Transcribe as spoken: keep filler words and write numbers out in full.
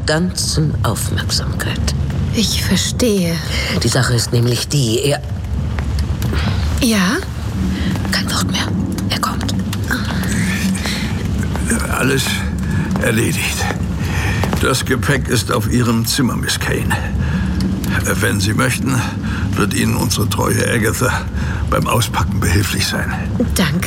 ganzen Aufmerksamkeit. Ich verstehe. Die Sache ist nämlich die, er... Ja? Kein Wort mehr. Er kommt. Alles erledigt. Das Gepäck ist auf Ihrem Zimmer, Miss Kane. Wenn Sie möchten, wird Ihnen unsere treue Agatha beim Auspacken behilflich sein. Danke.